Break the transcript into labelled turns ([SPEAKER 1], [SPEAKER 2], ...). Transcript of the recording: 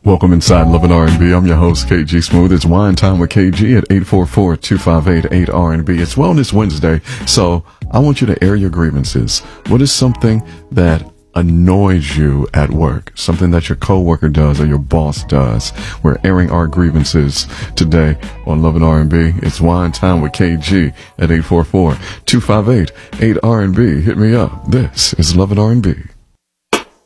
[SPEAKER 1] Welcome inside Love and R&B. I'm your host, KG Smooth. It's Wine Time with KG at 844-258-8R&B. It's Wellness Wednesday, so I want you to air your grievances. What is something that annoys you at work? Something that your coworker does or your boss does? We're airing our grievances today on Love and R&B. It's Wine Time with KG at 844-258-8R&B. Hit me up. This is Love and R&B.